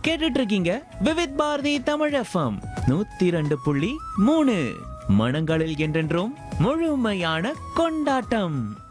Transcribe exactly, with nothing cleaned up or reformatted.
கேட்டுட்டு இருக்கீங்க விவித் பாரதி தமிழ் எஃப்எம் நூத்தி ரெண்டு புள்ளி மூணு. மனங்களில் என்றென்றும் முழுமையான கொண்டாட்டம்.